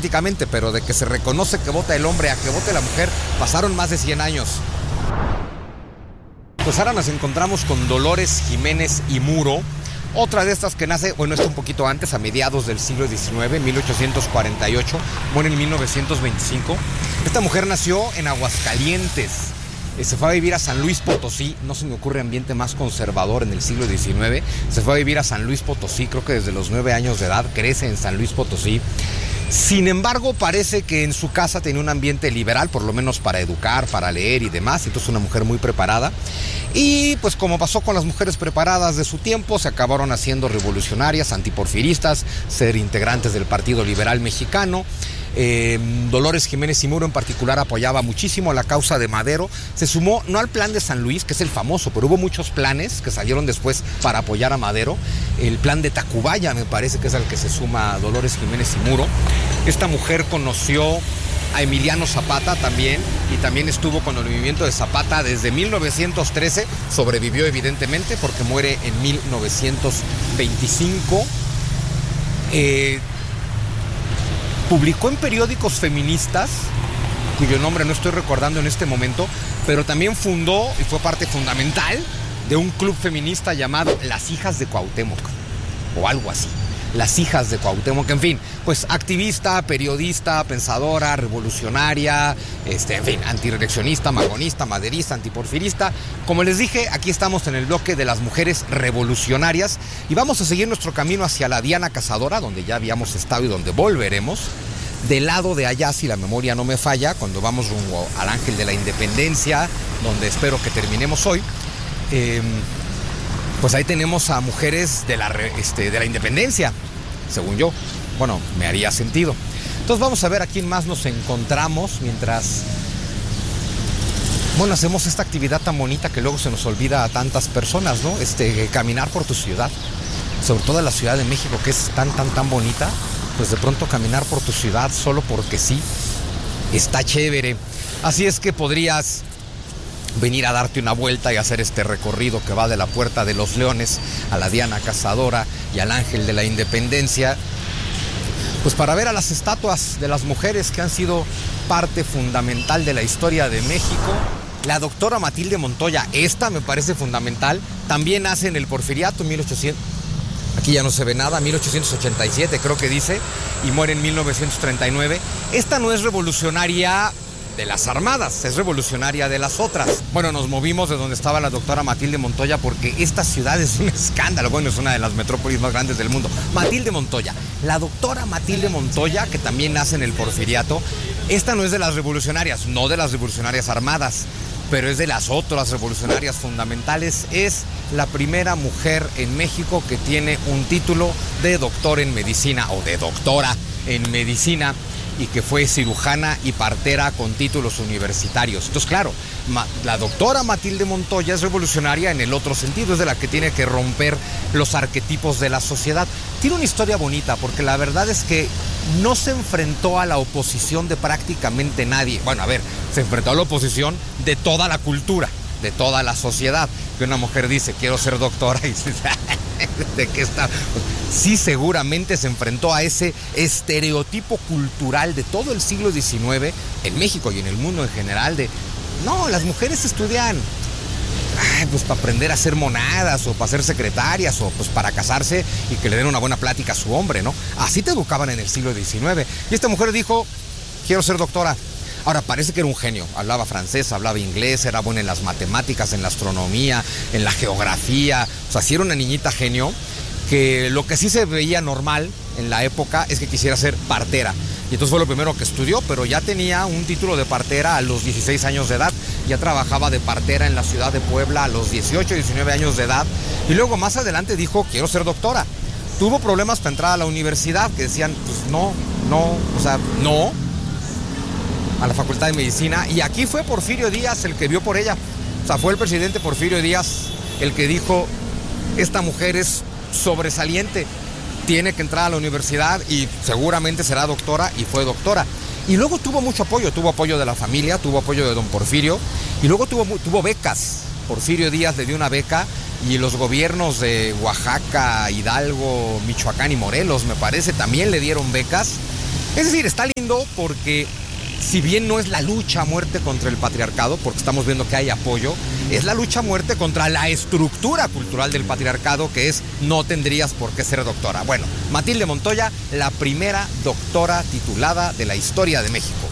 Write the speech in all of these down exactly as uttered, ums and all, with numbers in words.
prácticamente, pero de que se reconoce que vota el hombre a que vote la mujer, pasaron más de cien años. Pues ahora nos encontramos con Dolores Jiménez y Muro, otra de estas que nace, bueno, está un poquito antes, a mediados del siglo diecinueve, mil ochocientos cuarenta y ocho, muere en mil novecientos veinticinco. Esta mujer nació en Aguascalientes, se fue a vivir a San Luis Potosí, no se me ocurre ambiente más conservador en el siglo diecinueve, se fue a vivir a San Luis Potosí, creo que desde los nueve años de edad, crece en San Luis Potosí. Sin embargo, parece que en su casa tenía un ambiente liberal, por lo menos para educar, para leer y demás, entonces una mujer muy preparada. Y pues como pasó con las mujeres preparadas de su tiempo, se acabaron haciendo revolucionarias, antiporfiristas, ser integrantes del Partido Liberal Mexicano. Eh, Dolores Jiménez y Muro en particular apoyaba muchísimo la causa de Madero, se sumó no al plan de San Luis, que es el famoso, pero hubo muchos planes que salieron después para apoyar a Madero. El plan de Tacubaya me parece que es al que se suma Dolores Jiménez y Muro. Esta mujer conoció a Emiliano Zapata también, y también estuvo con el movimiento de Zapata desde mil novecientos trece, sobrevivió evidentemente porque muere en mil novecientos veinticinco. Eh, Publicó en periódicos feministas, cuyo nombre no estoy recordando en este momento, pero también fundó y fue parte fundamental de un club feminista llamado Las Hijas de Cuauhtémoc, o algo así. Las Hijas de Cuauhtémoc, en fin, pues activista, periodista, pensadora, revolucionaria, este, en fin, antireeleccionista, magonista, maderista, antiporfirista. Como les dije, aquí estamos en el bloque de las mujeres revolucionarias y vamos a seguir nuestro camino hacia la Diana Cazadora, donde ya habíamos estado y donde volveremos. Del lado de allá, si la memoria no me falla, cuando vamos rumbo al Ángel de la Independencia, donde espero que terminemos hoy, eh, pues ahí tenemos a mujeres de la, este, de la independencia, según yo. Bueno, me haría sentido. Entonces vamos a ver a quién más nos encontramos mientras, bueno, hacemos esta actividad tan bonita que luego se nos olvida a tantas personas, ¿no? Este, caminar por tu ciudad, sobre todo la Ciudad de México, que es tan, tan, tan bonita, pues de pronto caminar por tu ciudad solo porque sí, está chévere. Así es que podrías venir a darte una vuelta y hacer este recorrido que va de la Puerta de los Leones a la Diana Cazadora y al Ángel de la Independencia, pues para ver a las estatuas de las mujeres que han sido parte fundamental de la historia de México. La doctora Matilde Montoya, esta me parece fundamental, también nace en el Porfiriato, mil ochocientos, aquí ya no se ve nada, mil ochocientos ochenta y siete creo que dice, y muere en mil novecientos treinta y nueve. Esta no es revolucionaria de las armadas, es revolucionaria de las otras. Bueno, nos movimos de donde estaba la doctora Matilde Montoya porque esta ciudad es un escándalo. Bueno, es una de las metrópolis más grandes del mundo. Matilde Montoya, la doctora Matilde Montoya, que también nace en el Porfiriato. Esta no es de las revolucionarias, no de las revolucionarias armadas, pero es de las otras revolucionarias fundamentales. Es la primera mujer en México que tiene un título de doctor en medicina o de doctora en medicina, y que fue cirujana y partera con títulos universitarios. Entonces, claro, ma, la doctora Matilde Montoya es revolucionaria en el otro sentido, es de la que tiene que romper los arquetipos de la sociedad. Tiene una historia bonita, porque la verdad es que no se enfrentó a la oposición de prácticamente nadie. Bueno, a ver, se enfrentó a la oposición de toda la cultura, de toda la sociedad. Que una mujer dice, quiero ser doctora, y dice, ¿de qué está? Sí, seguramente se enfrentó a ese estereotipo cultural de todo el siglo diecinueve, en México y en el mundo en general, de, no, las mujeres estudian ay, pues para aprender a hacer monadas, o para ser secretarias, o pues para casarse y que le den una buena plática a su hombre, ¿no? Así te educaban en el siglo diecinueve. Y esta mujer dijo, quiero ser doctora. Ahora, parece que era un genio, hablaba francés, hablaba inglés, era buena en las matemáticas, en la astronomía, en la geografía. O sea, sí era una niñita genio, que lo que sí se veía normal en la época es que quisiera ser partera. Y entonces fue lo primero que estudió, pero ya tenía un título de partera a los dieciséis años de edad. Ya trabajaba de partera en la ciudad de Puebla a los dieciocho, diecinueve años de edad. Y luego más adelante dijo, quiero ser doctora. Tuvo problemas para entrar a la universidad, que decían, pues no, no, o sea, no, a la Facultad de Medicina. Y aquí fue Porfirio Díaz el que vio por ella. O sea, fue el presidente Porfirio Díaz el que dijo, esta mujer es sobresaliente, tiene que entrar a la universidad y seguramente será doctora, y fue doctora. Y luego tuvo mucho apoyo, tuvo apoyo de la familia, tuvo apoyo de don Porfirio, y luego tuvo, tuvo becas. Porfirio Díaz le dio una beca, y los gobiernos de Oaxaca, Hidalgo, Michoacán y Morelos, me parece, también le dieron becas. Es decir, está lindo porque si bien no es la lucha a muerte contra el patriarcado, porque estamos viendo que hay apoyo, es la lucha a muerte contra la estructura cultural del patriarcado, que es no tendrías por qué ser doctora. Bueno, Matilde Montoya, la primera doctora titulada de la historia de México.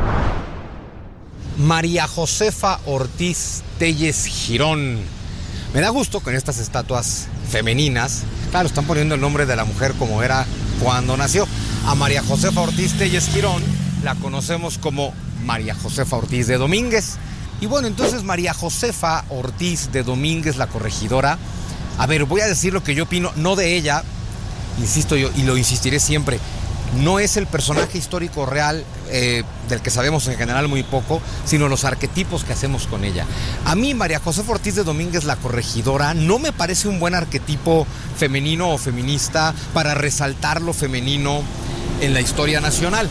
María Josefa Ortiz Telles Girón. Me da gusto que en estas estatuas femeninas, claro, están poniendo el nombre de la mujer como era cuando nació. A María Josefa Ortiz Telles Girón la conocemos como María Josefa Ortiz de Domínguez. Y bueno, entonces María Josefa Ortiz de Domínguez, la corregidora, a ver, voy a decir lo que yo opino, no de ella, insisto yo, y lo insistiré siempre, no es el personaje histórico real eh, del que sabemos en general muy poco, sino los arquetipos que hacemos con ella. A mí, María Josefa Ortiz de Domínguez, la corregidora, no me parece un buen arquetipo femenino o feminista para resaltar lo femenino en la historia nacional.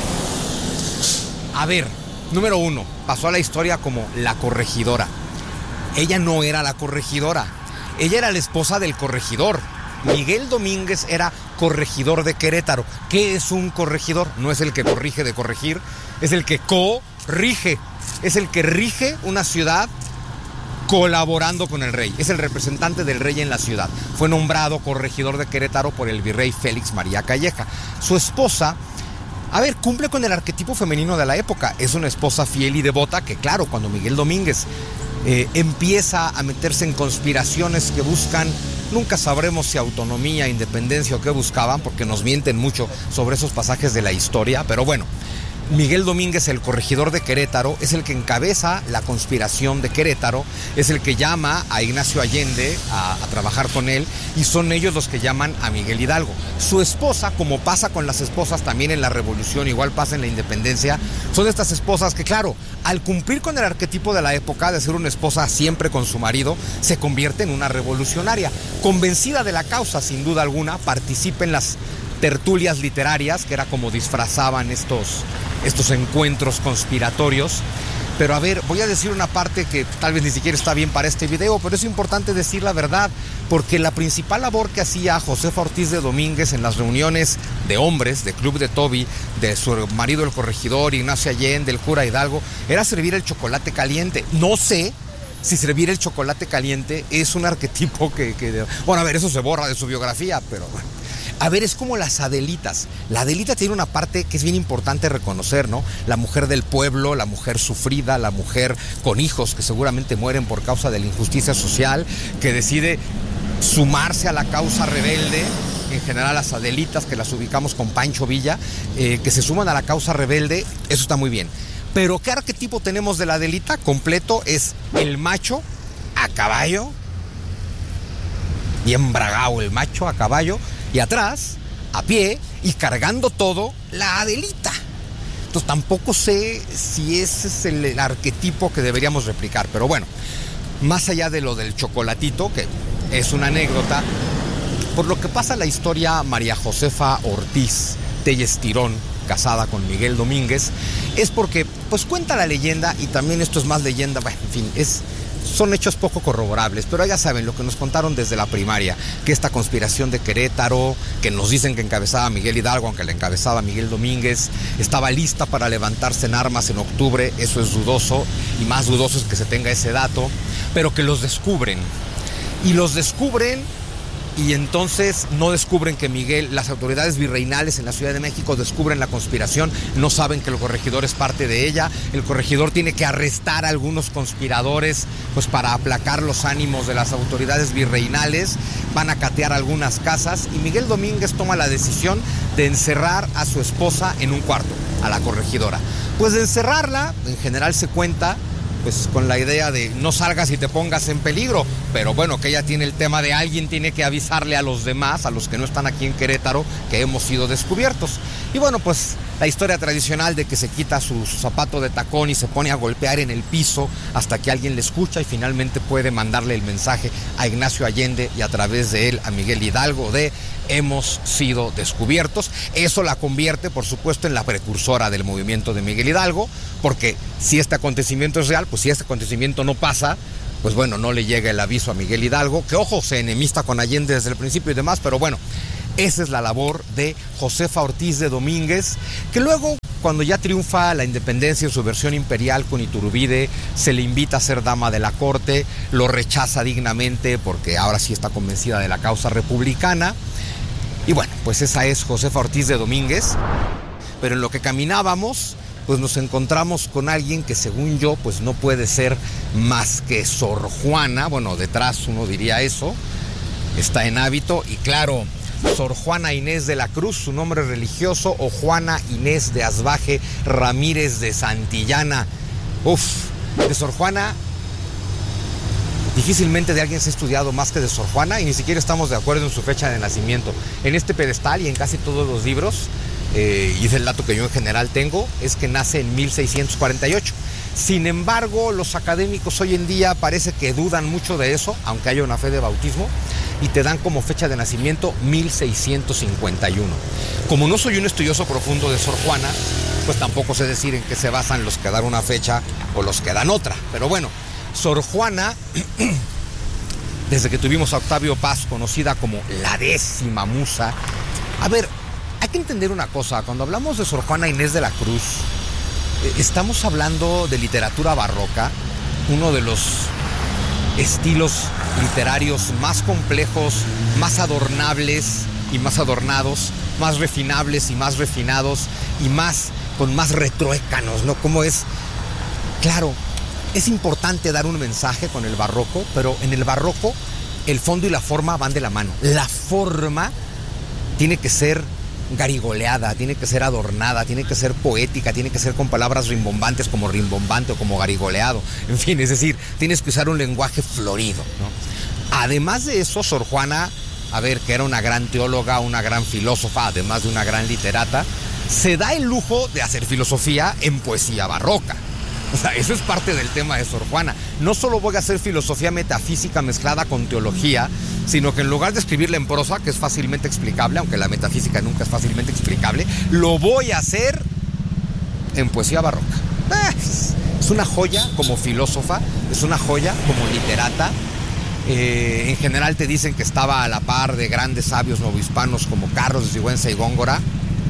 A ver, número uno, pasó a la historia como la corregidora. Ella no era la corregidora, ella era la esposa del corregidor. Miguel Domínguez era corregidor de Querétaro. ¿Qué es un corregidor? No es el que corrige de corregir, es el que corrige, es el que rige una ciudad colaborando con el rey. Es el representante del rey en la ciudad. Fue nombrado corregidor de Querétaro por el virrey Félix María Calleja. Su esposa, a ver, cumple con el arquetipo femenino de la época. Es una esposa fiel y devota que, claro, cuando Miguel Domínguez eh, empieza a meterse en conspiraciones que buscan, nunca sabremos si autonomía, independencia o qué buscaban, porque nos mienten mucho sobre esos pasajes de la historia, pero bueno, Miguel Domínguez, el corregidor de Querétaro, es el que encabeza la conspiración de Querétaro, es el que llama a Ignacio Allende a, a trabajar con él, y son ellos los que llaman a Miguel Hidalgo. Su esposa, como pasa con las esposas también en la Revolución, igual pasa en la Independencia, son estas esposas que, claro, al cumplir con el arquetipo de la época de ser una esposa siempre con su marido, se convierte en una revolucionaria. Convencida de la causa, sin duda alguna, participa en las tertulias literarias, que era como disfrazaban estos, estos encuentros conspiratorios. Pero a ver, voy a decir una parte que tal vez ni siquiera está bien para este video, pero es importante decir la verdad, porque la principal labor que hacía Josefa Ortiz de Domínguez en las reuniones de hombres, de Club de Toby, de su marido el corregidor, Ignacio Allende, el cura Hidalgo, era servir el chocolate caliente. No sé si servir el chocolate caliente es un arquetipo que, que... Bueno, a ver, eso se borra de su biografía, pero bueno. A ver, es como las Adelitas. La Adelita tiene una parte que es bien importante reconocer, ¿no? La mujer del pueblo, la mujer sufrida, la mujer con hijos que seguramente mueren por causa de la injusticia social, que decide sumarse a la causa rebelde. En general las Adelitas, que las ubicamos con Pancho Villa, eh, que se suman a la causa rebelde, eso está muy bien. Pero ¿qué arquetipo tenemos de la Adelita? Completo es el macho a caballo, bien bragado el macho a caballo, y atrás, a pie y cargando todo, la Adelita. Entonces tampoco sé si ese es el, el arquetipo que deberíamos replicar. Pero bueno, más allá de lo del chocolatito, que es una anécdota, por lo que pasa la historia María Josefa Ortiz Telles Tirón, casada con Miguel Domínguez, es porque, pues cuenta la leyenda, y también esto es más leyenda, bueno, en fin, es... son hechos poco corroborables, pero ya saben lo que nos contaron desde la primaria, que esta conspiración de Querétaro, que nos dicen que encabezaba Miguel Hidalgo, aunque la encabezaba Miguel Domínguez, estaba lista para levantarse en armas en octubre, eso es dudoso, y más dudoso es que se tenga ese dato, pero que los descubren, y los descubren, y entonces no descubren que Miguel, las autoridades virreinales en la Ciudad de México descubren la conspiración, no saben que el corregidor es parte de ella, el corregidor tiene que arrestar a algunos conspiradores pues para aplacar los ánimos de las autoridades virreinales, van a catear algunas casas y Miguel Domínguez toma la decisión de encerrar a su esposa en un cuarto, a la corregidora. Pues de encerrarla, en general se cuenta, pues con la idea de no salgas y te pongas en peligro, pero bueno, que ella tiene el tema de alguien tiene que avisarle a los demás, a los que no están aquí en Querétaro, que hemos sido descubiertos. Y bueno, pues la historia tradicional de que se quita su, su zapato de tacón y se pone a golpear en el piso hasta que alguien le escucha y finalmente puede mandarle el mensaje a Ignacio Allende y a través de él a Miguel Hidalgo de hemos sido descubiertos. Eso la convierte, por supuesto, en la precursora del movimiento de Miguel Hidalgo, porque si este acontecimiento es real, pues si este acontecimiento no pasa, pues bueno, no le llega el aviso a Miguel Hidalgo, que ojo, se enemista con Allende desde el principio y demás, pero bueno, Esa es la labor de Josefa Ortiz de Domínguez, que luego, cuando ya triunfa la independencia en su versión imperial con Iturbide, se le invita a ser dama de la corte, lo rechaza dignamente porque ahora sí está convencida de la causa republicana. Y bueno, pues esa es Josefa Ortiz de Domínguez. Pero en lo que caminábamos, pues nos encontramos con alguien que según yo, pues no puede ser más que Sor Juana. Bueno, detrás uno diría eso, está en hábito y claro, Sor Juana Inés de la Cruz, su nombre religioso, o Juana Inés de Asbaje Ramírez de Santillana. Uf, de Sor Juana, difícilmente de alguien se ha estudiado más que de Sor Juana y ni siquiera estamos de acuerdo en su fecha de nacimiento. En este pedestal y en casi todos los libros, eh, y es el dato que yo en general tengo, es que nace en mil seiscientos cuarenta y ocho. Sin embargo, los académicos hoy en día parece que dudan mucho de eso, aunque haya una fe de bautismo, y te dan como fecha de nacimiento mil seiscientos cincuenta y uno. Como no soy un estudioso profundo de Sor Juana, pues tampoco sé decir en qué se basan los que dan una fecha o los que dan otra. Pero bueno, Sor Juana, desde que tuvimos a Octavio Paz, conocida como la décima musa. A ver, hay que entender una cosa, cuando hablamos de Sor Juana Inés de la Cruz, estamos hablando de literatura barroca, uno de los estilos literarios más complejos, más adornables y más adornados, más refinables y más refinados y más con más retruécanos, ¿no? Como es, claro, es importante dar un mensaje con el barroco, pero en el barroco el fondo y la forma van de la mano. La forma tiene que ser garigoleada, tiene que ser adornada, tiene que ser poética, tiene que ser con palabras rimbombantes como rimbombante o como garigoleado. En fin, es decir, tienes que usar un lenguaje florido, ¿no? Además de eso, Sor Juana, a ver, que era una gran teóloga, una gran filósofa, además de una gran literata, se da el lujo de hacer filosofía en poesía barroca. O sea, eso es parte del tema de Sor Juana. No solo voy a hacer filosofía metafísica mezclada con teología, sino que en lugar de escribirla en prosa, que es fácilmente explicable, aunque la metafísica nunca es fácilmente explicable, lo voy a hacer en poesía barroca. Es una joya como filósofa, es una joya como literata. Eh, en general te dicen que estaba a la par de grandes sabios novohispanos como Carlos de Sigüenza y Góngora.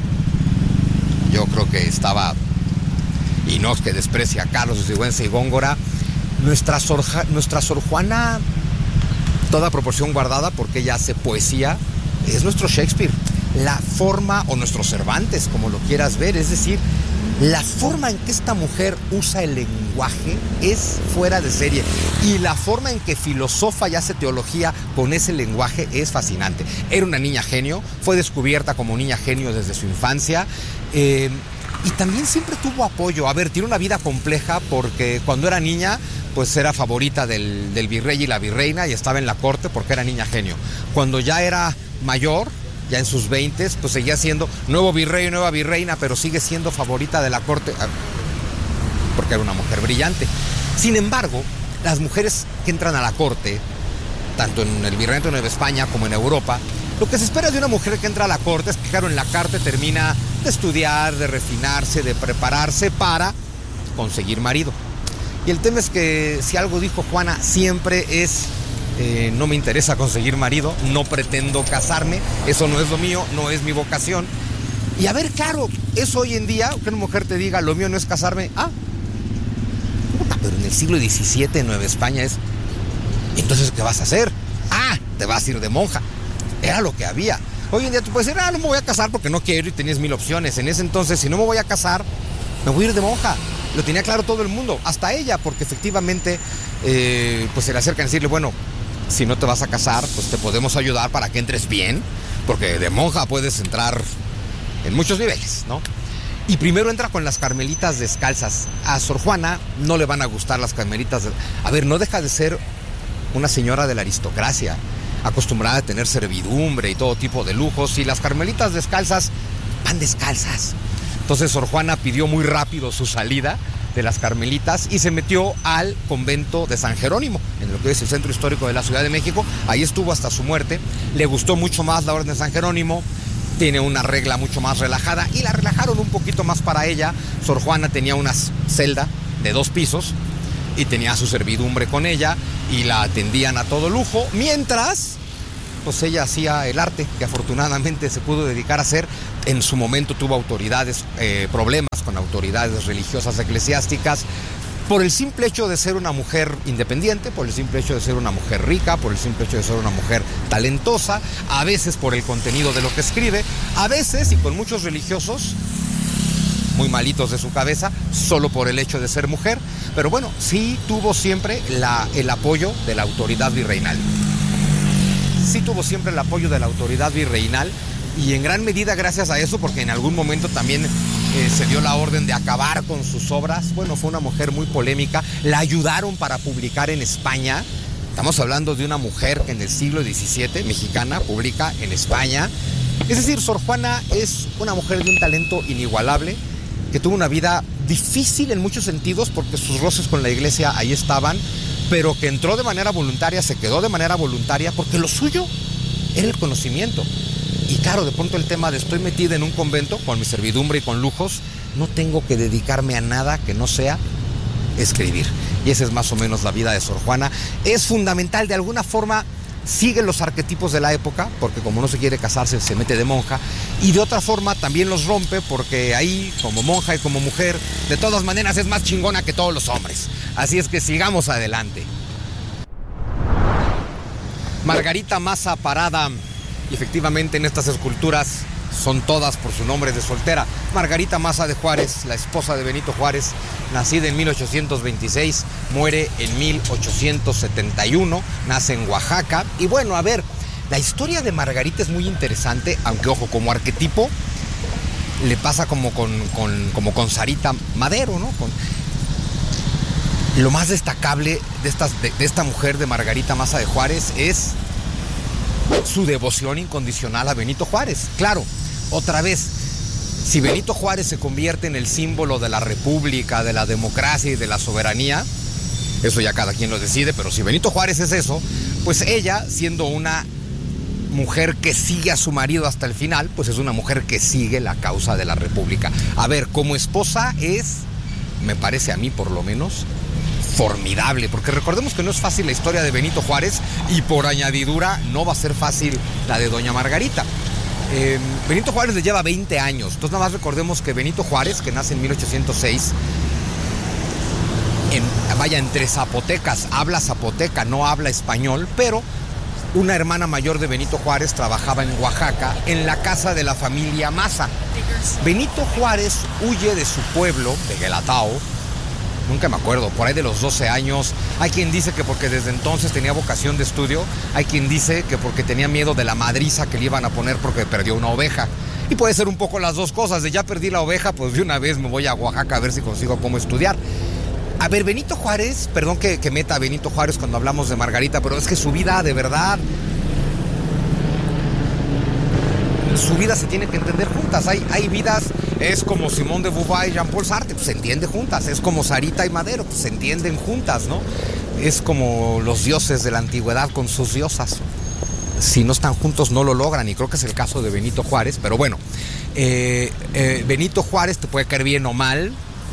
Yo creo que estaba... Y no es que desprecia a Carlos de Sigüenza y Góngora. Nuestra Sor, nuestra Sor Juana, toda proporción guardada porque ella hace poesía, es nuestro Shakespeare. La forma, o nuestro Cervantes, como lo quieras ver, es decir, la forma en que esta mujer usa el lenguaje es fuera de serie. Y la forma en que filosofa y hace teología con ese lenguaje es fascinante. Era una niña genio, fue descubierta como niña genio desde su infancia. Eh, Y también siempre tuvo apoyo. A ver, tiene una vida compleja porque cuando era niña, pues era favorita del, del virrey y la virreina y estaba en la corte porque era niña genio. Cuando ya era mayor, ya en sus veintes, pues seguía siendo nuevo virrey y nueva virreina, pero sigue siendo favorita de la corte porque era una mujer brillante. Sin embargo, las mujeres que entran a la corte, tanto en el virreinato de Nueva España como en Europa, lo que se espera de una mujer que entra a la corte es que, claro, en la corte termina de estudiar, de refinarse, de prepararse para conseguir marido. Y el tema es que si algo dijo Juana siempre es, eh, no me interesa conseguir marido, no pretendo casarme, eso no es lo mío, no es mi vocación. Y a ver, claro, eso hoy en día, que una mujer te diga, lo mío no es casarme, ah, pero en el siglo diecisiete en Nueva España es, entonces, ¿qué vas a hacer? Ah, te vas a ir de monja. Era lo que había. Hoy en día tú puedes decir, ah, no me voy a casar porque no quiero y tenías mil opciones. En ese entonces, si no me voy a casar, me voy a ir de monja. Lo tenía claro todo el mundo, hasta ella, porque efectivamente eh, pues se le acercan a decirle, bueno, si no te vas a casar, pues te podemos ayudar para que entres bien, porque de monja puedes entrar en muchos niveles, ¿no? Y primero entra con las carmelitas descalzas. A Sor Juana no le van a gustar las carmelitas. De... A ver, no deja de ser una señora de la aristocracia, acostumbrada a tener servidumbre y todo tipo de lujos, y las carmelitas descalzas van descalzas. Entonces Sor Juana pidió muy rápido su salida de las carmelitas y se metió al convento de San Jerónimo, en lo que es el centro histórico de la Ciudad de México. Ahí estuvo hasta su muerte. Le gustó mucho más la orden de San Jerónimo, tiene una regla mucho más relajada y la relajaron un poquito más para ella. Sor Juana tenía una celda de dos pisos y tenía su servidumbre con ella y la atendían a todo lujo, mientras pues ella hacía el arte, que afortunadamente se pudo dedicar a hacer. En su momento tuvo autoridades, eh, problemas con autoridades religiosas eclesiásticas, por el simple hecho de ser una mujer independiente, por el simple hecho de ser una mujer rica, por el simple hecho de ser una mujer talentosa, a veces por el contenido de lo que escribe, a veces, y con muchos religiosos muy malitos de su cabeza, solo por el hecho de ser mujer, pero bueno, sí tuvo siempre la, el apoyo de la autoridad virreinal. Sí tuvo siempre el apoyo de la autoridad virreinal, y en gran medida gracias a eso, porque en algún momento también eh, se dio la orden de acabar con sus obras. Bueno, fue una mujer muy polémica, la ayudaron para publicar en España. Estamos hablando de una mujer que en el siglo diecisiete, mexicana, publica en España. Es decir, Sor Juana es una mujer de un talento inigualable, que tuvo una vida difícil en muchos sentidos, porque sus roces con la iglesia ahí estaban, pero que entró de manera voluntaria, se quedó de manera voluntaria, porque lo suyo era el conocimiento. Y claro, de pronto el tema de estoy metida en un convento con mi servidumbre y con lujos, no tengo que dedicarme a nada que no sea escribir. Y esa es más o menos la vida de Sor Juana. Es fundamental, de alguna forma sigue los arquetipos de la época, porque como no se quiere casarse, se mete de monja, y de otra forma también los rompe, porque ahí, como monja y como mujer, de todas maneras es más chingona que todos los hombres. Así es que sigamos adelante. Margarita Maza Parada. Y efectivamente en estas esculturas son todas por su nombre de soltera. Margarita Maza de Juárez, la esposa de Benito Juárez, nacida en mil ochocientos veintiséis, muere en mil ochocientos setenta y uno, nace en Oaxaca. Y bueno, a ver, la historia de Margarita es muy interesante, aunque ojo, como arquetipo le pasa como con, con, como con Sarita Madero, ¿no? Con... Lo más destacable de, estas, de, de esta mujer de Margarita Maza de Juárez es su devoción incondicional a Benito Juárez. Claro, otra vez, si Benito Juárez se convierte en el símbolo de la república, de la democracia y de la soberanía, eso ya cada quien lo decide, pero si Benito Juárez es eso, pues ella, siendo una mujer que sigue a su marido hasta el final, pues es una mujer que sigue la causa de la república. A ver, como esposa es, me parece a mí por lo menos, formidable, porque recordemos que no es fácil la historia de Benito Juárez, y por añadidura no va a ser fácil la de doña Margarita. Eh, Benito Juárez le lleva veinte años, entonces nada más recordemos que Benito Juárez, que nace en mil ochocientos seis, en, vaya, entre zapotecas, habla zapoteca, no habla español, pero una hermana mayor de Benito Juárez trabajaba en Oaxaca, en la casa de la familia Maza. Benito Juárez huye de su pueblo, de Guelatao, nunca me acuerdo, por ahí de los doce años. Hay quien dice que porque desde entonces tenía vocación de estudio, hay quien dice que porque tenía miedo de la madriza que le iban a poner porque perdió una oveja. Y puede ser un poco las dos cosas, de ya perdí la oveja, pues de una vez me voy a Oaxaca a ver si consigo cómo estudiar. A ver, Benito Juárez, perdón que, que meta a Benito Juárez cuando hablamos de Margarita, pero es que su vida de verdad, su vida se tiene que entender juntas. Hay, hay vidas, es como Simone de Beauvoir y Jean-Paul Sartre, pues se entiende juntas. Es como Sarita y Madero, pues se entienden juntas, ¿no? Es como los dioses de la antigüedad con sus diosas. Si no están juntos no lo logran, y creo que es el caso de Benito Juárez. Pero bueno, eh, eh, Benito Juárez te puede caer bien o mal,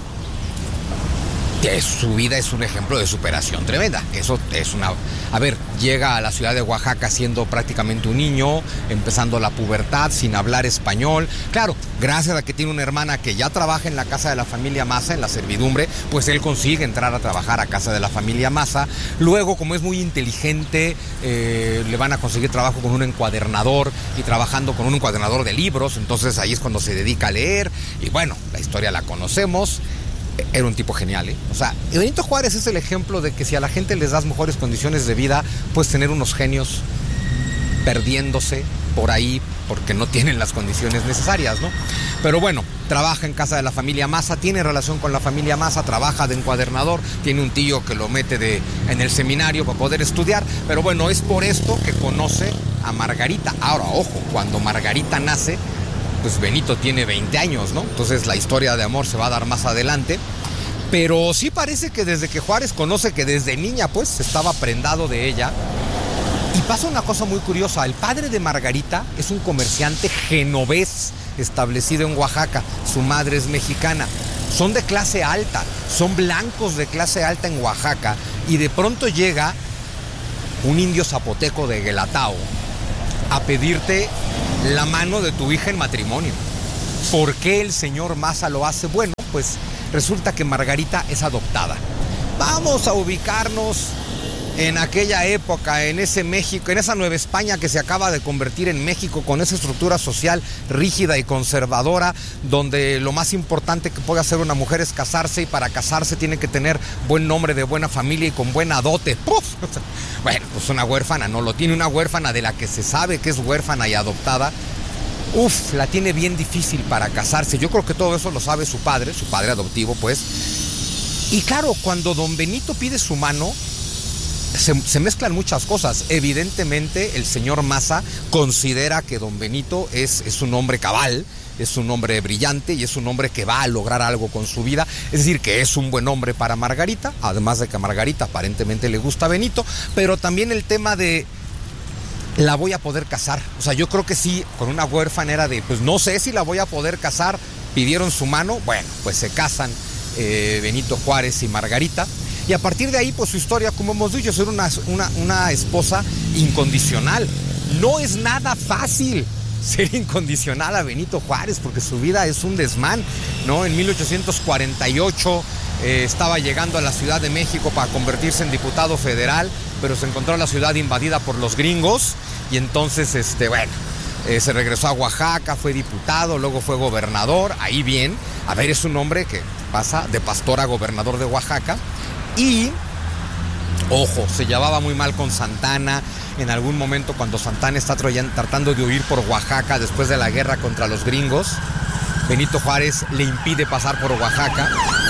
que su vida es un ejemplo de superación tremenda. Eso es una... A ver, llega a la ciudad de Oaxaca siendo prácticamente un niño, empezando la pubertad, sin hablar español. Claro, gracias a que tiene una hermana que ya trabaja en la casa de la familia Maza, en la servidumbre, pues él consigue entrar a trabajar a casa de la familia Maza. Luego, como es muy inteligente, eh, le van a conseguir trabajo con un encuadernador, y trabajando con un encuadernador de libros. Entonces ahí es cuando se dedica a leer. Y bueno, la historia la conocemos. Era un tipo genial, ¿eh? O sea, Benito Juárez es el ejemplo de que si a la gente les das mejores condiciones de vida, puedes tener unos genios perdiéndose por ahí porque no tienen las condiciones necesarias, ¿no? Pero bueno, trabaja en casa de la familia Maza, tiene relación con la familia Maza, trabaja de encuadernador, tiene un tío que lo mete de, en el seminario para poder estudiar, pero bueno, es por esto que conoce a Margarita. Ahora, ojo, cuando Margarita nace, pues Benito tiene veinte años, ¿no? Entonces la historia de amor se va a dar más adelante. Pero sí parece que desde que Juárez conoce, que desde niña pues estaba prendado de ella. Y pasa una cosa muy curiosa, el padre de Margarita es un comerciante genovés establecido en Oaxaca, su madre es mexicana. Son de clase alta, son blancos de clase alta en Oaxaca, y de pronto llega un indio zapoteco de Guelatao a pedirte la mano de tu hija en matrimonio. ¿Por qué el señor Maza lo hace? Bueno, pues resulta que Margarita es adoptada. Vamos a ubicarnos en aquella época, en ese México, en esa Nueva España que se acaba de convertir en México, con esa estructura social rígida y conservadora, donde lo más importante que puede hacer una mujer es casarse, y para casarse tiene que tener buen nombre, de buena familia y con buena dote. ¡Puf! Bueno, pues una huérfana no lo tiene, una huérfana de la que se sabe que es huérfana y adoptada. Uf, la tiene bien difícil para casarse. Yo creo que todo eso lo sabe su padre, su padre adoptivo, pues. Y claro, cuando don Benito pide su mano, Se, se mezclan muchas cosas. Evidentemente el señor Maza considera que don Benito es, es un hombre cabal, es un hombre brillante y es un hombre que va a lograr algo con su vida. Es decir, que es un buen hombre para Margarita, además de que a Margarita aparentemente le gusta Benito, pero también el tema de la voy a poder casar. O sea, yo creo que sí, con una huérfana era de, pues no sé si la voy a poder casar. Pidieron su mano, bueno, pues se casan eh, Benito Juárez y Margarita. Y a partir de ahí, pues su historia, como hemos dicho, es una, una, una esposa incondicional. No es nada fácil ser incondicional a Benito Juárez, porque su vida es un desmán, ¿no? En mil ochocientos cuarenta y ocho eh, estaba llegando a la Ciudad de México para convertirse en diputado federal, pero se encontró la ciudad invadida por los gringos y entonces, este, bueno, eh, se regresó a Oaxaca, fue diputado, luego fue gobernador, ahí bien. A ver, es un hombre que pasa de pastor a gobernador de Oaxaca. Y, ojo, se llevaba muy mal con Santana. En algún momento, cuando Santana está tratando de huir por Oaxaca después de la guerra contra los gringos, Benito Juárez le impide pasar por Oaxaca.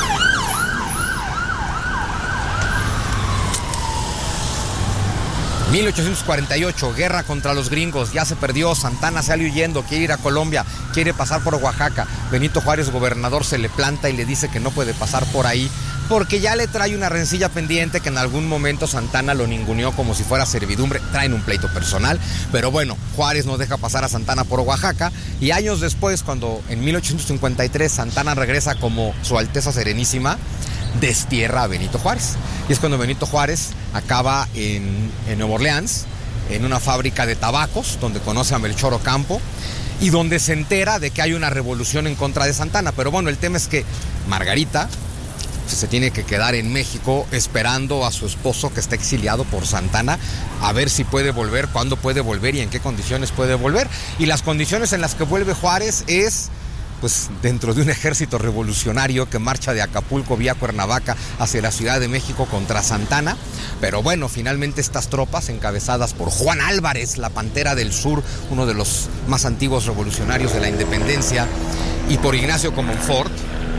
mil ochocientos cuarenta y ocho, guerra contra los gringos, ya se perdió, Santana sale huyendo, quiere ir a Colombia, quiere pasar por Oaxaca. Benito Juárez, gobernador, se le planta y le dice que no puede pasar por ahí, porque ya le trae una rencilla pendiente que en algún momento Santana lo ninguneó como si fuera servidumbre. Traen un pleito personal, pero bueno, Juárez no deja pasar a Santana por Oaxaca, y años después, cuando en mil ochocientos cincuenta y tres Santana regresa como Su Alteza Serenísima, destierra a Benito Juárez. Y es cuando Benito Juárez acaba en, en Nueva Orleans, en una fábrica de tabacos, donde conoce a Melchor Ocampo, y donde se entera de que hay una revolución en contra de Santana. Pero bueno, el tema es que Margarita se tiene que quedar en México esperando a su esposo, que está exiliado por Santana, a ver si puede volver, cuándo puede volver y en qué condiciones puede volver. Y las condiciones en las que vuelve Juárez es, pues, dentro de un ejército revolucionario que marcha de Acapulco vía Cuernavaca hacia la Ciudad de México contra Santana. Pero bueno, finalmente estas tropas, encabezadas por Juan Álvarez, la Pantera del Sur, uno de los más antiguos revolucionarios de la independencia, y por Ignacio Comonfort,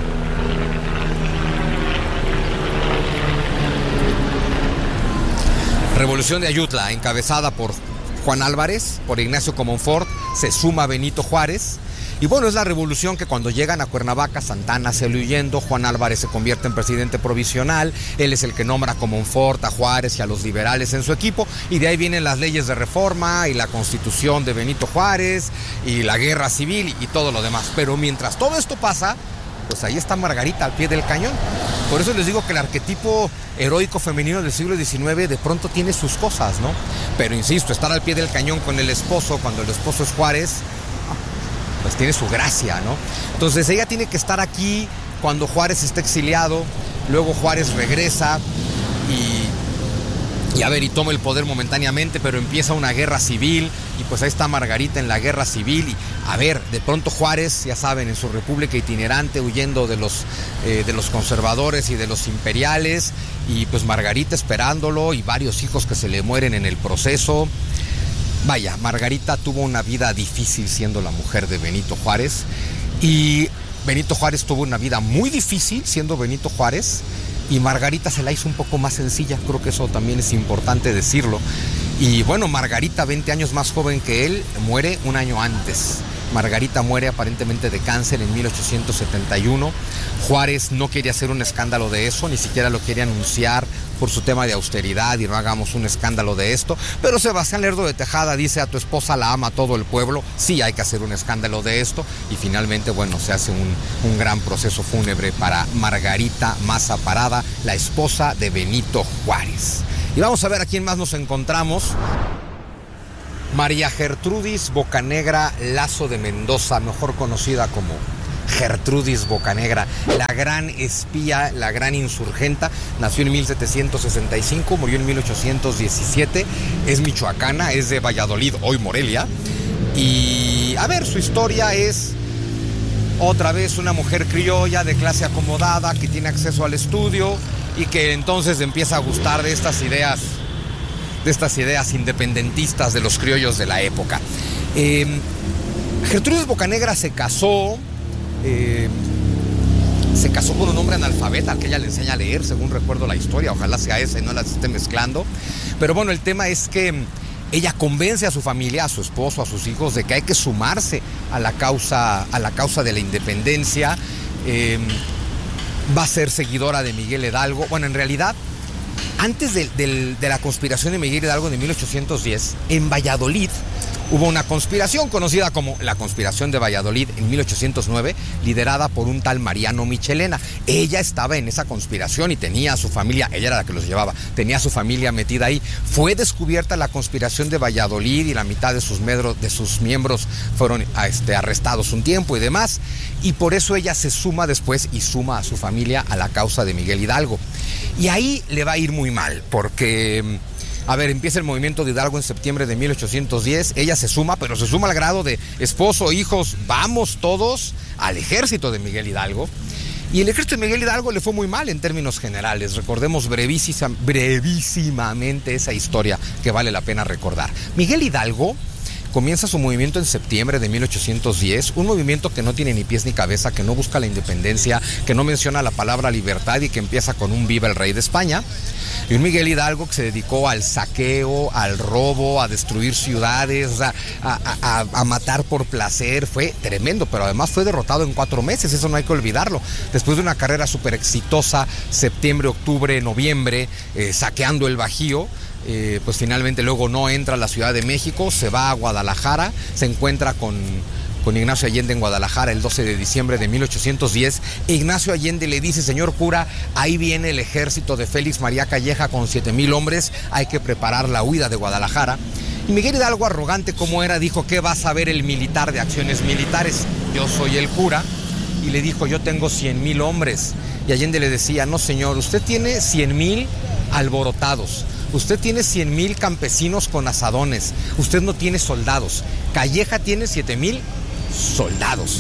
Revolución de Ayutla, encabezada por Juan Álvarez, por Ignacio Comonfort, se suma Benito Juárez. Y bueno, es la revolución que cuando llegan a Cuernavaca, Santana sale huyendo, Juan Álvarez se convierte en presidente provisional, él es el que nombra a Comonfort, a Juárez y a los liberales en su equipo, y de ahí vienen las leyes de reforma y la constitución de Benito Juárez y la guerra civil y todo lo demás. Pero mientras todo esto pasa, pues ahí está Margarita al pie del cañón. Por eso les digo que el arquetipo heroico femenino del siglo diecinueve de pronto tiene sus cosas, ¿no? Pero insisto, estar al pie del cañón con el esposo, cuando el esposo es Juárez, pues tiene su gracia, ¿no? Entonces ella tiene que estar aquí cuando Juárez está exiliado, luego Juárez regresa y, y a ver, y toma el poder momentáneamente, pero empieza una guerra civil, y pues ahí está Margarita en la guerra civil, y a ver, de pronto Juárez, ya saben, en su república itinerante, huyendo de los, eh, de los conservadores y de los imperiales, y pues Margarita esperándolo, y varios hijos que se le mueren en el proceso. Vaya, Margarita tuvo una vida difícil siendo la mujer de Benito Juárez, y Benito Juárez tuvo una vida muy difícil siendo Benito Juárez, y Margarita se la hizo un poco más sencilla. Creo que eso también es importante decirlo. Y bueno, Margarita, veinte años más joven que él, muere un año antes. Margarita muere aparentemente de cáncer en mil ochocientos setenta y uno. Juárez no quería hacer un escándalo de eso, ni siquiera lo quería anunciar por su tema de austeridad y no hagamos un escándalo de esto. Pero Sebastián Lerdo de Tejada dice: a tu esposa la ama todo el pueblo, sí hay que hacer un escándalo de esto. Y finalmente, bueno, se hace un, un gran proceso fúnebre para Margarita Maza Parada, la esposa de Benito Juárez. Y vamos a ver a quién más nos encontramos. María Gertrudis Bocanegra Lazo de Mendoza, mejor conocida como Gertrudis Bocanegra, la gran espía, la gran insurgenta, nació en mil setecientos sesenta y cinco, murió en mil ochocientos diecisiete, es michoacana, es de Valladolid, hoy Morelia, y a ver, su historia es otra vez una mujer criolla de clase acomodada que tiene acceso al estudio y que entonces empieza a gustar de estas ideas, de estas ideas independentistas de los criollos de la época. Eh, Gertrudis Bocanegra se casó, eh, se casó con un hombre analfabeta al que ella le enseña a leer, según recuerdo la historia, ojalá sea esa y no las esté mezclando. Pero bueno, el tema es que ella convence a su familia, a su esposo, a sus hijos, de que hay que sumarse a la causa, a la causa de la independencia. Eh, va a ser seguidora de Miguel Hidalgo. Bueno, en realidad, antes de, de, de la conspiración de Miguel Hidalgo de mil ochocientos diez, en Valladolid hubo una conspiración conocida como la conspiración de Valladolid en mil ochocientos nueve, liderada por un tal Mariano Michelena. Ella estaba en esa conspiración y tenía a su familia, ella era la que los llevaba, tenía a su familia metida ahí. Fue descubierta la conspiración de Valladolid y la mitad de sus, medros, de sus miembros fueron este, arrestados un tiempo y demás. Y por eso ella se suma después y suma a su familia a la causa de Miguel Hidalgo. Y ahí le va a ir muy mal, porque... A ver, empieza el movimiento de Hidalgo en septiembre de mil ochocientos diez, ella se suma, pero se suma al grado de esposo, hijos, vamos todos al ejército de Miguel Hidalgo. Y el ejército de Miguel Hidalgo le fue muy mal en términos generales. Recordemos brevísima, brevísimamente esa historia que vale la pena recordar. Miguel Hidalgo comienza su movimiento en septiembre de mil ochocientos diez, un movimiento que no tiene ni pies ni cabeza, que no busca la independencia, que no menciona la palabra libertad y que empieza con un viva el rey de España. Y un Miguel Hidalgo que se dedicó al saqueo, al robo, a destruir ciudades, a, a, a, a matar por placer. Fue tremendo, pero además fue derrotado en cuatro meses, eso no hay que olvidarlo. Después de una carrera súper exitosa, septiembre, octubre, noviembre, eh, saqueando el Bajío, eh, pues finalmente luego no entra a la Ciudad de México, se va a Guadalajara, se encuentra con... con Ignacio Allende en Guadalajara el doce de diciembre de mil ochocientos diez. Ignacio Allende le dice: señor cura, ahí viene el ejército de Félix María Calleja con siete mil hombres, hay que preparar la huida de Guadalajara. Y Miguel Hidalgo, arrogante como era, dijo: ¿qué va a saber el militar de acciones militares? Yo soy el cura. Y le dijo: yo tengo cien mil hombres. Y Allende le decía: no señor, usted tiene cien mil alborotados. Usted tiene cien mil campesinos con azadones. Usted no tiene soldados. Calleja tiene siete mil soldados.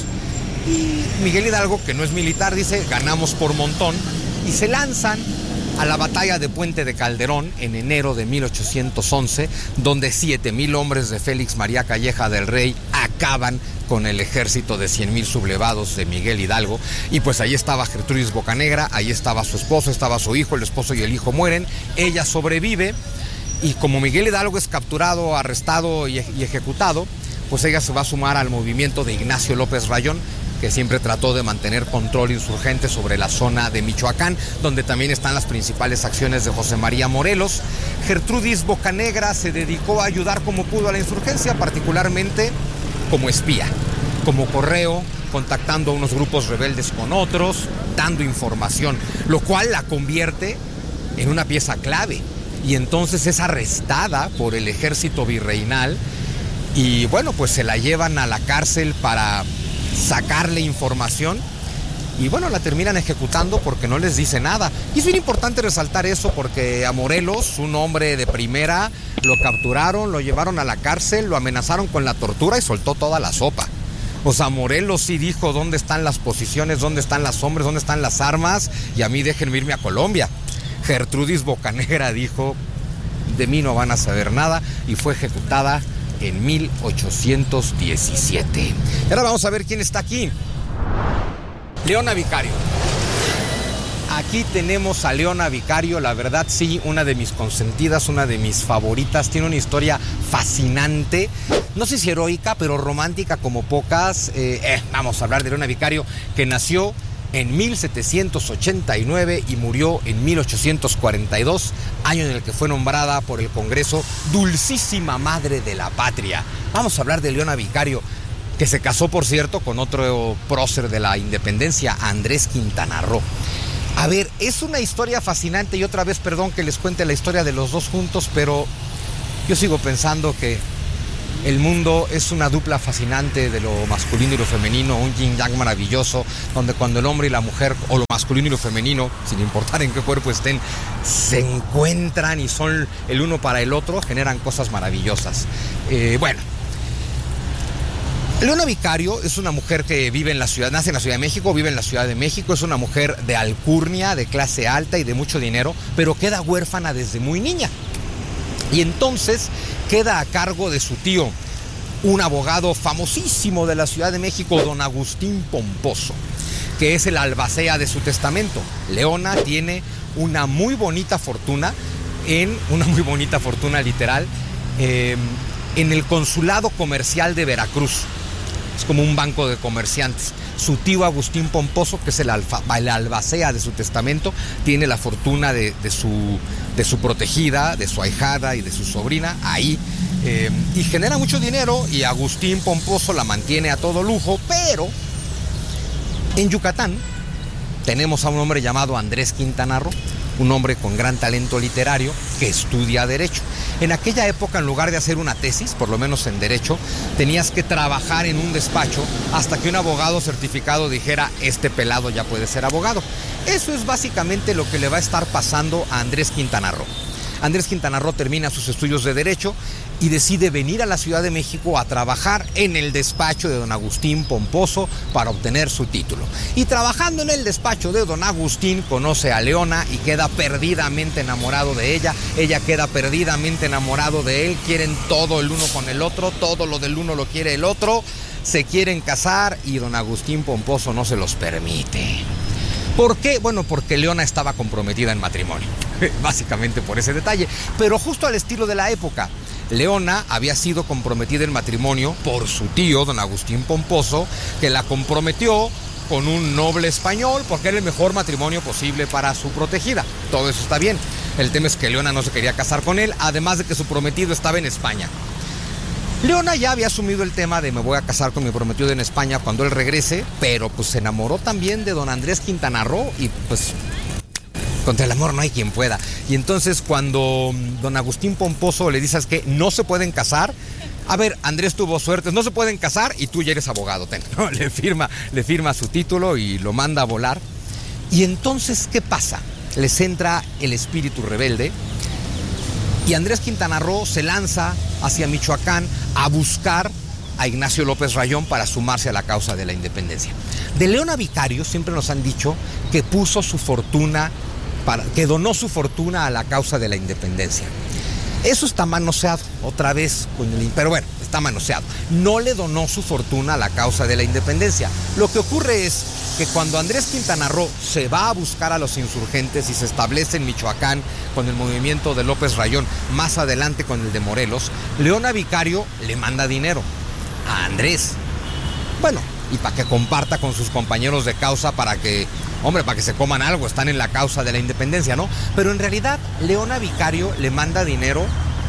Y Miguel Hidalgo, que no es militar, dice: ganamos por montón, y se lanzan a la batalla de Puente de Calderón en enero de mil ochocientos once, donde siete mil hombres de Félix María Calleja del Rey acaban con el ejército de cien mil sublevados de Miguel Hidalgo. Y pues ahí estaba Gertrudis Bocanegra, ahí estaba su esposo, estaba su hijo, el esposo y el hijo mueren, ella sobrevive, y como Miguel Hidalgo es capturado, arrestado y, y ejecutado, pues ella se va a sumar al movimiento de Ignacio López Rayón, que siempre trató de mantener control insurgente sobre la zona de Michoacán, donde también están las principales acciones de José María Morelos. Gertrudis Bocanegra se dedicó a ayudar como pudo a la insurgencia, particularmente como espía, como correo, contactando a unos grupos rebeldes con otros, dando información, lo cual la convierte en una pieza clave. Y entonces es arrestada por el ejército virreinal y bueno, pues se la llevan a la cárcel para sacarle información y bueno, la terminan ejecutando porque no les dice nada. Y es bien importante resaltar eso porque a Morelos, un hombre de primera, lo capturaron, lo llevaron a la cárcel, lo amenazaron con la tortura y soltó toda la sopa. O sea, Morelos sí dijo: dónde están las posiciones, dónde están los hombres, dónde están las armas, y a mí déjenme irme a Colombia. Gertrudis Bocanegra dijo: de mí no van a saber nada, y fue ejecutada en mil ochocientos diecisiete. Y ahora vamos a ver quién está aquí. Leona Vicario. Aquí tenemos a Leona Vicario, la verdad sí, una de mis consentidas, una de mis favoritas. Tiene una historia fascinante, no sé si heroica, pero romántica como pocas. Eh, eh, vamos a hablar de Leona Vicario, que nació en mil setecientos ochenta y nueve y murió en mil ochocientos cuarenta y dos, año en el que fue nombrada por el Congreso Dulcísima Madre de la Patria. Vamos a hablar de Leona Vicario, que se casó, por cierto, con otro prócer de la independencia, Andrés Quintana Roo. A ver, es una historia fascinante y otra vez, perdón que les cuente la historia de los dos juntos, pero yo sigo pensando que El mundo es una dupla fascinante de lo masculino y lo femenino, un yin yang maravilloso, donde cuando el hombre y la mujer, o lo masculino y lo femenino, sin importar en qué cuerpo estén, se encuentran y son el uno para el otro, generan cosas maravillosas. Eh, bueno, Leona Vicario es una mujer que vive en la ciudad, nace en la Ciudad de México, vive en la Ciudad de México, es una mujer de alcurnia, de clase alta y de mucho dinero, pero queda huérfana desde muy niña. Y entonces queda a cargo de su tío, un abogado famosísimo de la Ciudad de México, don Agustín Pomposo, que es el albacea de su testamento. Leona tiene una muy bonita fortuna, en una muy bonita fortuna literal, eh, en el Consulado Comercial de Veracruz. Es como un banco de comerciantes. Su tío Agustín Pomposo, que es el, alfa, el albacea de su testamento, tiene la fortuna de, de, su, de su protegida, de su ahijada y de su sobrina ahí. Eh, y genera mucho dinero y Agustín Pomposo la mantiene a todo lujo, pero en Yucatán tenemos a un hombre llamado Andrés Quintana Roo, un hombre con gran talento literario que estudia Derecho. En aquella época, en lugar de hacer una tesis, por lo menos en Derecho, tenías que trabajar en un despacho hasta que un abogado certificado dijera, este pelado ya puede ser abogado. Eso es básicamente lo que le va a estar pasando a Andrés Quintana Roo. Andrés Quintana Roo termina sus estudios de Derecho y decide venir a la Ciudad de México a trabajar en el despacho de don Agustín Pomposo para obtener su título. Y trabajando en el despacho de don Agustín conoce a Leona y queda perdidamente enamorado de ella. Ella queda perdidamente enamorado de él. Quieren todo el uno con el otro, todo lo del uno lo quiere el otro. Se quieren casar y don Agustín Pomposo no se los permite. ¿Por qué? Bueno, porque Leona estaba comprometida en matrimonio, básicamente por ese detalle, pero justo al estilo de la época. Leona había sido comprometida en matrimonio por su tío, don Agustín Pomposo, que la comprometió con un noble español porque era el mejor matrimonio posible para su protegida. Todo eso está bien. El tema es que Leona no se quería casar con él, además de que su prometido estaba en España. Leona ya había asumido el tema de me voy a casar con mi prometido en España cuando él regrese, pero pues se enamoró también de don Andrés Quintana Roo y pues contra el amor no hay quien pueda. Y entonces cuando don Agustín Pomposo le dice que no se pueden casar, a ver, Andrés tuvo suerte, no se pueden casar y tú ya eres abogado, ten, ¿no? Le firma, le firma su título y lo manda a volar. Y entonces, ¿qué pasa? Les entra el espíritu rebelde y Andrés Quintana Roo se lanza hacia Michoacán a buscar a Ignacio López Rayón para sumarse a la causa de la independencia. De Leona Vicario siempre nos han dicho que puso su fortuna, para, que donó su fortuna a la causa de la independencia. Eso está manoseado otra vez, con el, pero bueno, está manoseado. No le donó su fortuna a la causa de la independencia. Lo que ocurre es que cuando Andrés Quintana Roo se va a buscar a los insurgentes y se establece en Michoacán con el movimiento de López Rayón, más adelante con el de Morelos, Leona Vicario le manda dinero a Andrés. Bueno, y para que comparta con sus compañeros de causa, para que, hombre, para que se coman algo, están en la causa de la independencia, ¿no? Pero en realidad, Leona Vicario le manda dinero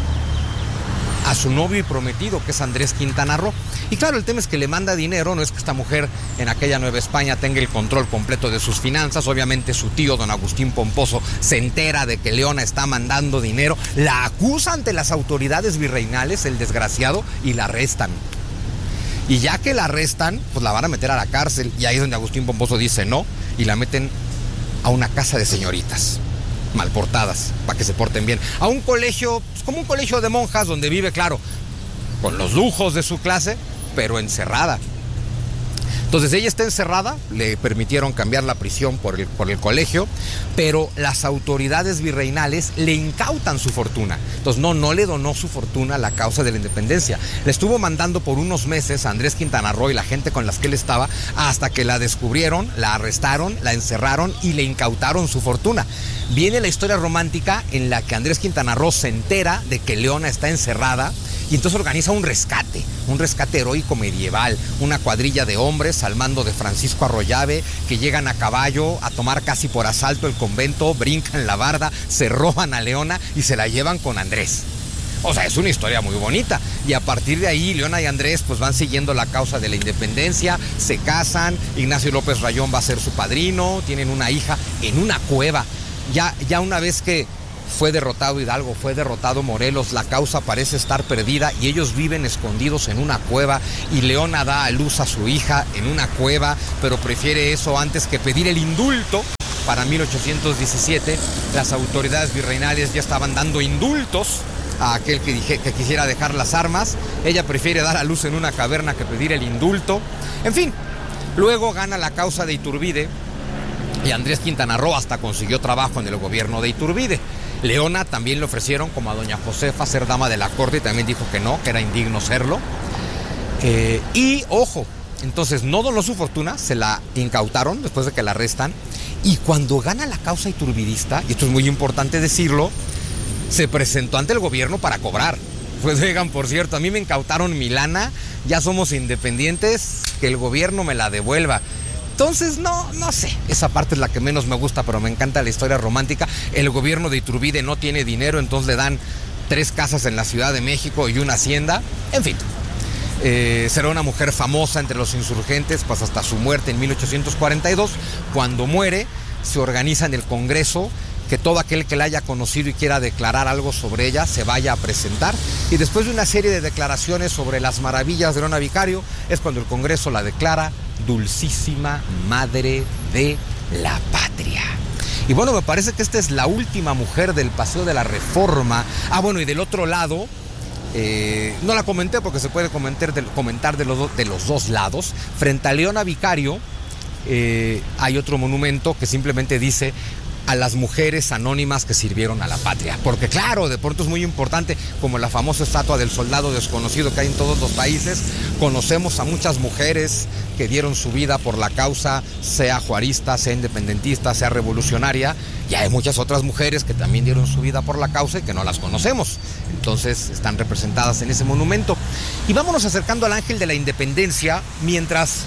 a su novio y prometido, que es Andrés Quintana Roo. Y claro, el tema es que le manda dinero, no es que esta mujer en aquella Nueva España tenga el control completo de sus finanzas. Obviamente su tío, don Agustín Pomposo, se entera de que Leona está mandando dinero, la acusa ante las autoridades virreinales, el desgraciado, y la arrestan. Y ya que la arrestan, pues la van a meter a la cárcel, y ahí es donde Agustín Pomposo dice no, y la meten a una casa de señoritas mal portadas, para que se porten bien, a un colegio, pues como un colegio de monjas, donde vive, claro, con los lujos de su clase, pero encerrada. Entonces ella está encerrada, le permitieron cambiar la prisión por el, por el colegio, pero las autoridades virreinales le incautan su fortuna. Entonces no, no le donó su fortuna a la causa de la independencia. Le estuvo mandando por unos meses a Andrés Quintana Roo y la gente con las que él estaba, hasta que la descubrieron, la arrestaron, la encerraron y le incautaron su fortuna. Viene la historia romántica en la que Andrés Quintana Roo se entera de que Leona está encerrada y entonces organiza un rescate, un rescate heroico medieval, una cuadrilla de hombres al mando de Francisco Arroyave que llegan a caballo a tomar casi por asalto el convento, brincan la barda, se roban a Leona y se la llevan con Andrés. O sea, es una historia muy bonita. Y a partir de ahí, Leona y Andrés pues van siguiendo la causa de la independencia, se casan, Ignacio López Rayón va a ser su padrino, tienen una hija en una cueva. Ya, ya una vez que fue derrotado Hidalgo, fue derrotado Morelos, la causa parece estar perdida y ellos viven escondidos en una cueva y Leona da a luz a su hija en una cueva, pero prefiere eso antes que pedir el indulto. Para mil ochocientos diecisiete, las autoridades virreinales ya estaban dando indultos a aquel que, dije, que quisiera dejar las armas. Ella prefiere dar a luz en una caverna que pedir el indulto. En fin, luego gana la causa de Iturbide y Andrés Quintana Roo hasta consiguió trabajo en el gobierno de Iturbide. Leona también le ofrecieron, como a doña Josefa, ser dama de la corte y también dijo que no, que era indigno serlo. Eh, y, ojo, entonces no donó su fortuna, se la incautaron después de que la arrestan. Y cuando gana la causa iturbidista, y esto es muy importante decirlo, se presentó ante el gobierno para cobrar. Pues oigan, por cierto, a mí me incautaron mi lana, ya somos independientes, que el gobierno me la devuelva. Entonces, no, no sé, esa parte es la que menos me gusta, pero me encanta la historia romántica. El gobierno de Iturbide no tiene dinero, entonces le dan tres casas en la Ciudad de México y una hacienda. En fin, eh, será una mujer famosa entre los insurgentes, pues hasta su muerte en mil ochocientos cuarenta y dos. Cuando muere, se organiza en el Congreso que todo aquel que la haya conocido y quiera declarar algo sobre ella se vaya a presentar. Y después de una serie de declaraciones sobre las maravillas de Leona Vicario, es cuando el Congreso la declara dulcísima madre de la patria. Y bueno, me parece que esta es la última mujer del Paseo de la Reforma. Ah, bueno, y del otro lado, eh, no la comenté porque se puede comentar de, comentar de, los, de los dos lados. Frente a Leona Vicario eh, hay otro monumento que simplemente dice: a las mujeres anónimas que sirvieron a la patria. Porque claro, de pronto es muy importante, como la famosa estatua del soldado desconocido que hay en todos los países, conocemos a muchas mujeres que dieron su vida por la causa, sea juarista, sea independentista, sea revolucionaria, y hay muchas otras mujeres que también dieron su vida por la causa y que no las conocemos. Entonces están representadas en ese monumento. Y vámonos acercando al Ángel de la Independencia, mientras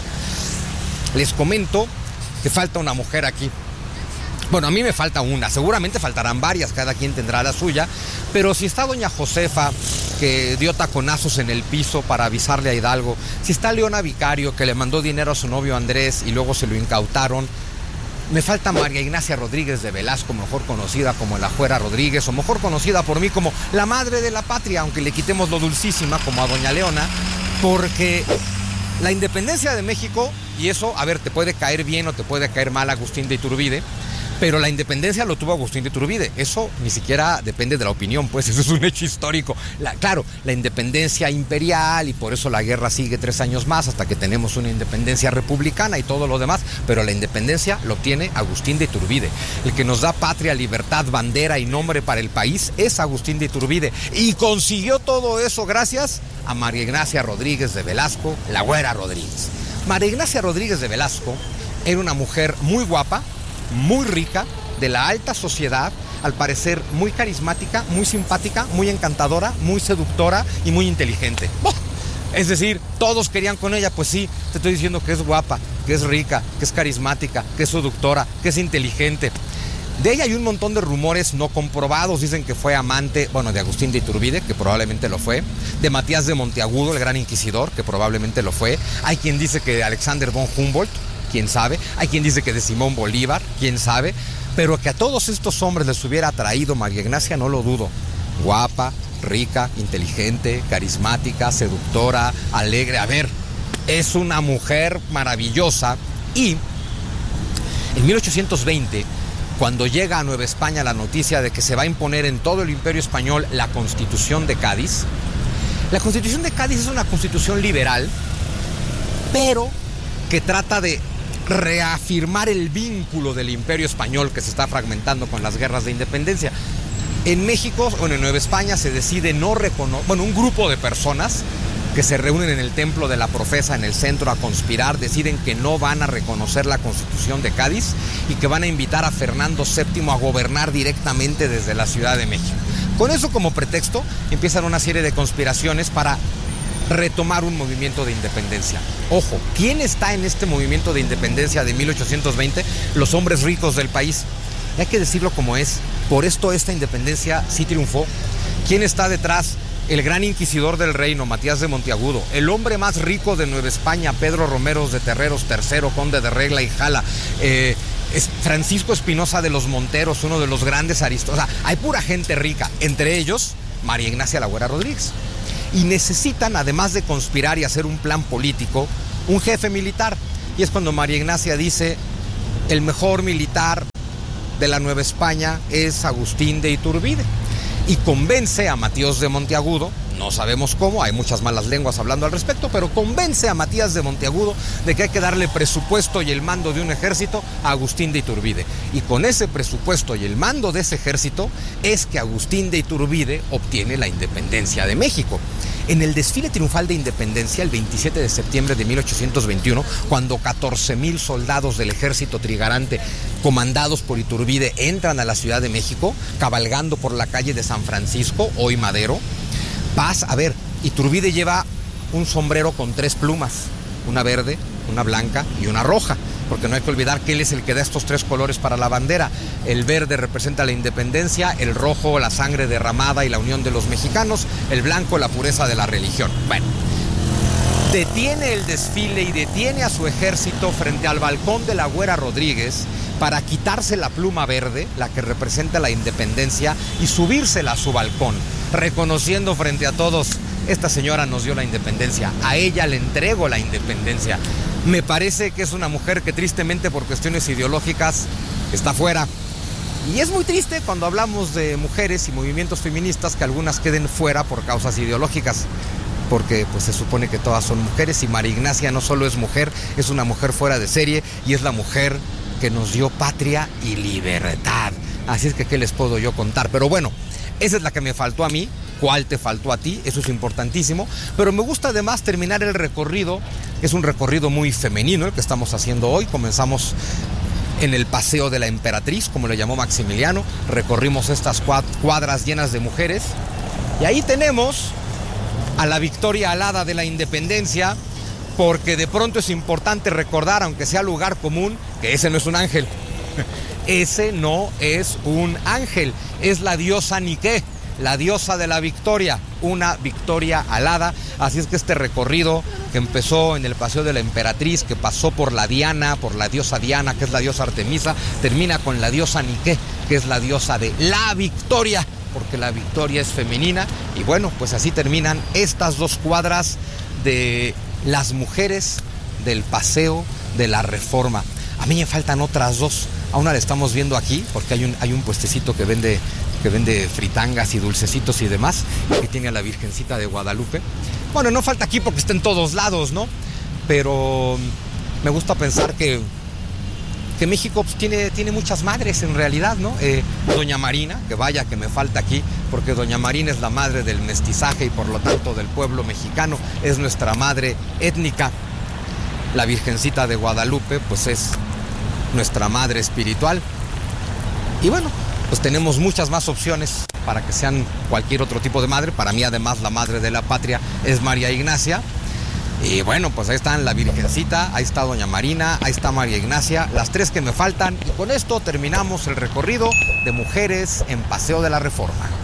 les comento que falta una mujer aquí. Bueno, a mí me falta una, seguramente faltarán varias, cada quien tendrá la suya, pero si está doña Josefa, que dio taconazos en el piso para avisarle a Hidalgo, si está Leona Vicario, que le mandó dinero a su novio Andrés y luego se lo incautaron, me falta María Ignacia Rodríguez de Velasco, mejor conocida como la Güera Rodríguez, o mejor conocida por mí como la madre de la patria, aunque le quitemos lo dulcísima como a doña Leona, porque la independencia de México, y eso, a ver, te puede caer bien o te puede caer mal Agustín de Iturbide, pero la independencia lo tuvo Agustín de Iturbide. Eso ni siquiera depende de la opinión, pues eso es un hecho histórico. La, claro, la independencia imperial, y por eso la guerra sigue tres años más hasta que tenemos una independencia republicana y todo lo demás, pero la independencia lo obtiene Agustín de Iturbide. El que nos da patria, libertad, bandera y nombre para el país es Agustín de Iturbide. Y consiguió todo eso gracias a María Ignacia Rodríguez de Velasco, la Güera Rodríguez. María Ignacia Rodríguez de Velasco era una mujer muy guapa, muy rica, de la alta sociedad, al parecer muy carismática, muy simpática, muy encantadora, muy seductora y muy inteligente. ¡Oh! Es decir, todos querían con ella. Pues sí, te estoy diciendo que es guapa, que es rica, que es carismática, que es seductora, que es inteligente. De ella hay un montón de rumores no comprobados. Dicen que fue amante, bueno, de Agustín de Iturbide, que probablemente lo fue, de Matías de Monteagudo, el gran inquisidor, que probablemente lo fue. Hay quien dice que de Alexander von Humboldt, quién sabe. Hay quien dice que de Simón Bolívar, quién sabe. Pero que a todos estos hombres les hubiera atraído María Ignacia, no lo dudo. Guapa, rica, inteligente, carismática, seductora, alegre. A ver, es una mujer maravillosa. Y en mil ochocientos veinte, cuando llega a Nueva España la noticia de que se va a imponer en todo el Imperio Español la Constitución de Cádiz, la Constitución de Cádiz es una constitución liberal, pero que trata de reafirmar el vínculo del Imperio Español que se está fragmentando con las guerras de independencia. En México, bueno, en Nueva España se decide no reconocer, bueno, un grupo de personas que se reúnen en el Templo de la Profesa en el centro a conspirar, deciden que no van a reconocer la Constitución de Cádiz y que van a invitar a Fernando séptimo a gobernar directamente desde la Ciudad de México. Con eso como pretexto empiezan una serie de conspiraciones para retomar un movimiento de independencia. Ojo, ¿quién está en este movimiento de independencia de mil ochocientos veinte? Los hombres ricos del país. Y hay que decirlo como es, por esto esta independencia sí triunfó. ¿Quién está detrás? El gran inquisidor del reino, Matías de Monteagudo, el hombre más rico de Nueva España, Pedro Romeros de Terreros tercero, conde de Regla y Jala, eh, es Francisco Espinosa de los Monteros, uno de los grandes aristócratas. O sea, hay pura gente rica, entre ellos María Ignacia La Güera Rodríguez. Y necesitan, además de conspirar y hacer un plan político, un jefe militar. Y es cuando María Ignacia dice, el mejor militar de la Nueva España es Agustín de Iturbide. Y convence a Matías de Monteagudo, no sabemos cómo, hay muchas malas lenguas hablando al respecto, pero convence a Matías de Monteagudo de que hay que darle presupuesto y el mando de un ejército a Agustín de Iturbide. Y con ese presupuesto y el mando de ese ejército es que Agustín de Iturbide obtiene la independencia de México. En el desfile triunfal de independencia, el veintisiete de septiembre de mil ochocientos veintiuno, cuando catorce mil soldados del ejército trigarante, comandados por Iturbide, entran a la Ciudad de México, cabalgando por la calle de San Francisco, hoy Madero, vas a ver, Iturbide lleva un sombrero con tres plumas, una verde, una blanca y una roja, porque no hay que olvidar que él es el que da estos tres colores para la bandera. El verde representa la independencia, el rojo la sangre derramada y la unión de los mexicanos, el blanco la pureza de la religión. Bueno, detiene el desfile y detiene a su ejército frente al balcón de La Güera Rodríguez para quitarse la pluma verde, la que representa la independencia, y subírsela a su balcón, reconociendo frente a todos, esta señora nos dio la independencia, a ella le entrego la independencia. Me parece que es una mujer que tristemente por cuestiones ideológicas está fuera. Y es muy triste cuando hablamos de mujeres y movimientos feministas que algunas queden fuera por causas ideológicas, porque pues se supone que todas son mujeres y María Ignacia no solo es mujer, es una mujer fuera de serie y es la mujer que nos dio patria y libertad. Así es que, ¿qué les puedo yo contar? Pero bueno, esa es la que me faltó a mí. ¿Cuál te faltó a ti? Eso es importantísimo. Pero me gusta además terminar el recorrido. Es un recorrido muy femenino el que estamos haciendo hoy. Comenzamos en el Paseo de la Emperatriz, como le llamó Maximiliano. Recorrimos estas cuadras llenas de mujeres. Y ahí tenemos a la Victoria alada de la Independencia, porque de pronto es importante recordar, aunque sea lugar común, que ese no es un ángel. Ese no es un ángel, es la diosa Nike, la diosa de la victoria, una victoria alada. Así es que este recorrido que empezó en el Paseo de la Emperatriz, que pasó por la Diana, por la diosa Diana, que es la diosa Artemisa, termina con la diosa Nike, que es la diosa de la victoria, porque la victoria es femenina. Y bueno, pues así terminan estas dos cuadras de las mujeres del Paseo de la Reforma. A mí me faltan otras dos. A una la estamos viendo aquí, porque hay un, hay un puestecito que vende, que vende fritangas y dulcecitos y demás, que tiene a la Virgencita de Guadalupe. Bueno, no falta aquí porque está en todos lados, ¿no? Pero me gusta pensar que, que México pues, tiene, tiene muchas madres en realidad, ¿no? Eh, Doña Marina, que vaya que me falta aquí, porque Doña Marina es la madre del mestizaje y por lo tanto del pueblo mexicano, es nuestra madre étnica. La Virgencita de Guadalupe, pues es nuestra madre espiritual. Y bueno, pues tenemos muchas más opciones para que sean cualquier otro tipo de madre. Para mí, además, la madre de la patria es María Ignacia. Y bueno, pues ahí están la Virgencita, ahí está Doña Marina, ahí está María Ignacia, las tres que me faltan. Y con esto terminamos el recorrido de mujeres en Paseo de la Reforma.